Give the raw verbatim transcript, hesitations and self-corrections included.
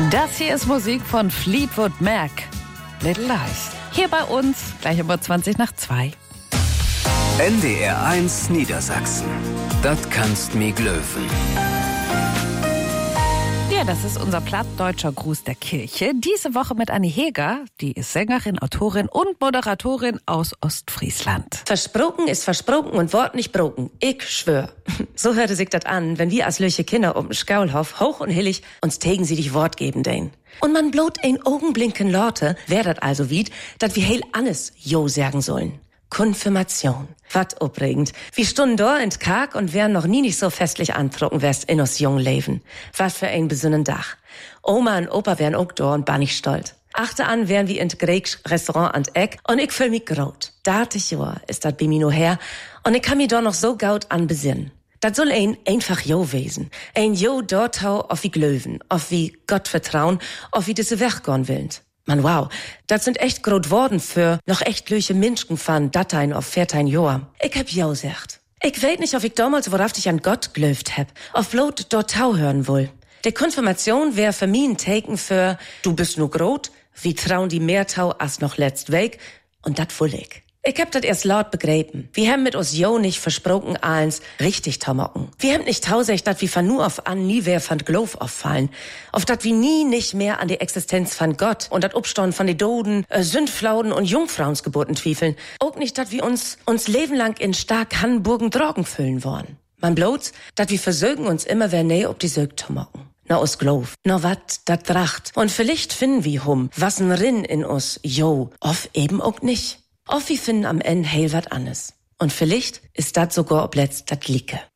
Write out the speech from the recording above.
Das hier ist Musik von Fleetwood Mac. Little Lies. Hier bei uns, gleich um zwanzig nach zwei. N D R eins Niedersachsen. Das kannst mi glöwen. Ja, das ist unser plattdeutscher Gruß der Kirche. Diese Woche mit Annie Heger, die ist Sängerin, Autorin und Moderatorin aus Ostfriesland. Versprochen ist versprochen und Wort nicht broken. Ich schwör. So hörte sich das an, wenn wir als löche Kinder um den Skaulhof hoch und hillig uns tegen sie dich Wort geben den. Und man blot ein Augenblinken Lorte, wer dat also wied, dat wir heil alles Jo sagen sollen. Konfirmation. Wat aufregend. Wir stunden da in Karg und wären noch nie nicht so festlich antrocken wärst in uns jungen Leben. Was für ein besünnen Dach. Oma und Opa wären auch da und bar nicht stolz. Achte an wären wir in Greksch Restaurant an Eck und ich fühl mich graut. Datig Jahr ist dat bei mir nur her und ich kann mich doch noch so gaut an besinnen. Dat soll ein einfach Jo wesen. Ein Jo dortau auf wie Glöwen, auf wie Gott vertrauen, auf wie diese Werkgorn willend. Man, wow, das sind echt grot Worten für noch echt löche Menschen von Datein auf vierzehn Jahr. Ich hab ja gesagt. Ich weet nicht, ob ich damals worauf ich an Gott glöft hab, auf blot dort tau hören wohl. Die Konfirmation wär für mich ein Taken für, du bist nur grot, wie trauen die Mehrtau as noch letzt weg, und dat wohl ich. Ich hab dat erst laut begräben. Wir haben mit uns Jo nicht versprochen eins richtig tamocken. Wir haben nicht tausecht, dat wir von nu auf an nie wer von Glof auffallen. Auf dat wir nie nicht mehr an die Existenz von Gott und dat Upstaunen von die Doden, äh, Sündflauden und Jungfrauensgeburten twiefeln. Auch nicht, dat wir uns, uns Leben lang in stark Hamburgen Drogen füllen wollen. Man bloß, dat wir versögen uns immer wer näher ob die Sög tamocken. Na us Glof, na wat, dat Tracht. Und vielleicht finden wir hum, was n Rin in us, Jo, off eben auch nicht. Oft wir finden am Ende heil wat anderes. Und vielleicht ist dat sogar ob letzt dat Licke.